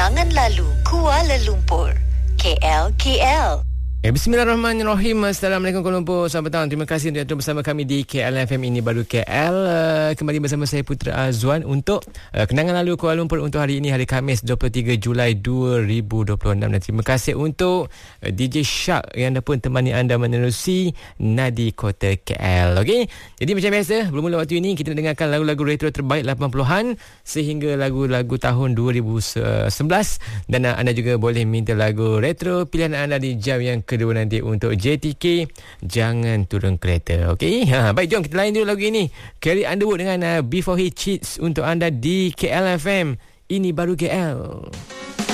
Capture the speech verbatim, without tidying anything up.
Kenangan Lalu Kuala Lumpur, K L K L. Eh, Bismillahirrahmanirrahim. Assalamualaikum Kuala Lumpur. Selamat petang. Terima kasih untuk bersama kami di K L F M Ini Baru K L. Uh, kembali bersama saya Putra Azwan untuk uh, Kenangan Lalu Kuala Lumpur untuk hari ini, hari Khamis dua puluh tiga Julai dua ribu dua puluh enam. Dan terima kasih untuk uh, D J Shark yang dah pun temani anda menerusi Nadi Kota K L. Okey. Jadi macam biasa, bermula waktu ini kita dengarkan lagu-lagu retro terbaik lapan puluhan sehingga lagu-lagu tahun dua ribu sebelas, dan uh, anda juga boleh minta lagu retro pilihan anda di jam yang kedua nanti untuk J T K Jangan Turun Kereta. Okey, ha, baik, jom kita lain dulu lagu ini. Carrie Underwood dengan uh, Before He Cheats untuk anda di K L F M Ini Baru K L.